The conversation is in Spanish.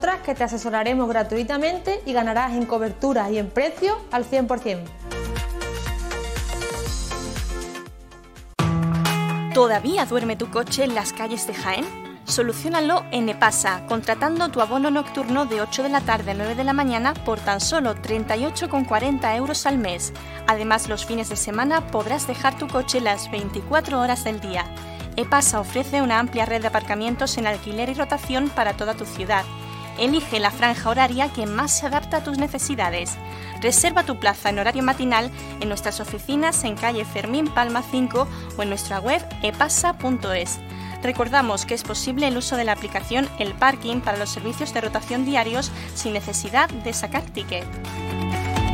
que te asesoraremos gratuitamente y ganarás en cobertura y en precio al 100%. ¿Todavía duerme tu coche en las calles de Jaén? Soluciónalo en Epasa, contratando tu abono nocturno de 8 de la tarde a 9 de la mañana por tan solo 38,40 € al mes. Además, los fines de semana podrás dejar tu coche las 24 horas del día. Epasa ofrece una amplia red de aparcamientos en alquiler y rotación para toda tu ciudad. Elige la franja horaria que más se adapta a tus necesidades. Reserva tu plaza en horario matinal en nuestras oficinas en calle Fermín Palma 5 o en nuestra web epasa.es. Recordamos que es posible el uso de la aplicación El Parking para los servicios de rotación diarios sin necesidad de sacar ticket.